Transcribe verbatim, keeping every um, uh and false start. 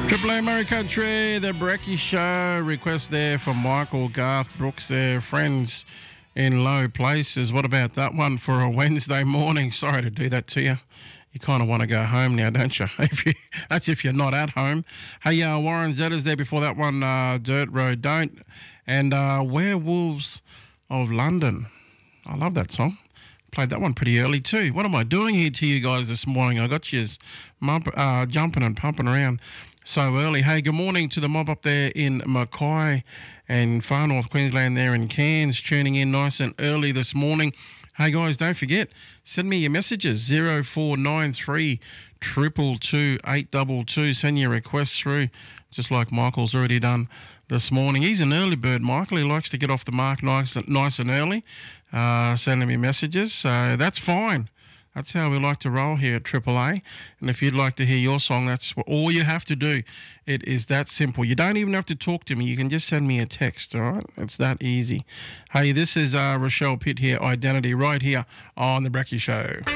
Triple A Murray Country, the Brecky Show. Request there from Michael Garth Brooks, their friends in low places. What about that one for a Wednesday morning? Sorry to do that to you. You kind of want to go home now, don't you? If you that's if you're not at home. Hey, uh, Warren Zetta's there before that one, uh, Dirt Road Don't. And uh, Werewolves of London. I love that song. Played that one pretty early too. What am I doing here to you guys this morning? I got you uh, jumping and pumping around so early. Hey, good morning to the mob up there in Mackay and far north Queensland there in Cairns, tuning in nice and early this morning. Hey guys, don't forget, send me your messages, zero four nine three, two two two, eight two two. Send your requests through, just like Michael's already done this morning. He's an early bird, Michael. He likes to get off the mark nice and, nice and early, uh, sending me messages. So that's fine. That's how we like to roll here at Triple A. And if you'd like to hear your song, that's all you have to do. It is that simple. You don't even have to talk to me. You can just send me a text, all right? It's that easy. Hey, this is uh, Rochelle Pitt here, Identity, right here on The Brecky Show.